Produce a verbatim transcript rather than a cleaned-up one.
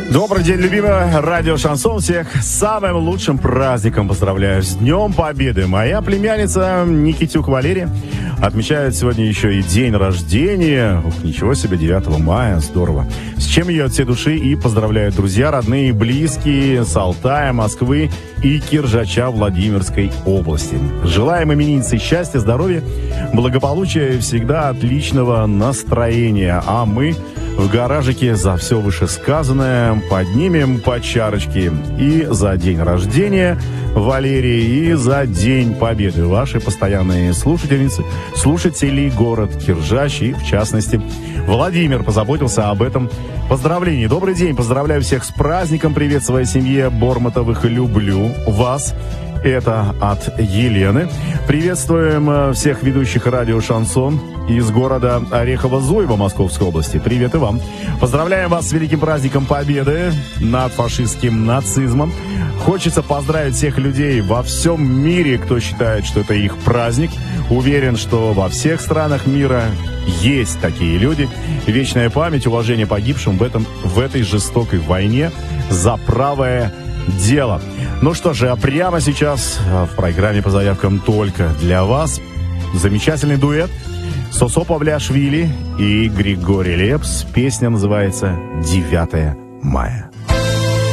Добрый день, любимая радио Шансон. Всех с самым лучшим праздником поздравляю. С Днем Победы. Моя племянница Никитюк Валерия отмечает сегодня еще и день рождения. Ух, ничего себе, девятого мая. Здорово. С чем ее от всей души и поздравляют друзья, родные, близкие с Алтая, Москвы и Киржача Владимирской области. Желаем имениннице счастья, здоровья, благополучия и всегда отличного настроения. А мы в гаражике за все вышесказанное поднимем по чарочке и за день рождения Валерии, и за День Победы. Ваши постоянные слушательницы, слушатели, город Киржач и, в частности, Владимир позаботился об этом поздравлении. Добрый день, поздравляю всех с праздником, привет своей семье Бормотовых, люблю вас. Это от Елены. Приветствуем всех ведущих радио «Шансон» из города Орехово-Зуево Московской области. Привет и вам. Поздравляем вас с великим праздником Победы над фашистским нацизмом. Хочется поздравить всех людей во всем мире, кто считает, что это их праздник. Уверен, что во всех странах мира есть такие люди. Вечная память, уважение погибшим в, этом, в этой жестокой войне за правое дело. Ну что же, а прямо сейчас в программе по заявкам только для вас замечательный дуэт Сосо Павлиашвили и Григорий Лепс. Песня называется «девятое мая».